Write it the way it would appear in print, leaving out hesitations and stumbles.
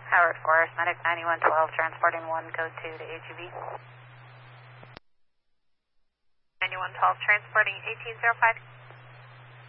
Howard Forest, Medic 9112, transporting 1, code 2 to ATV. 9112, transporting 1805.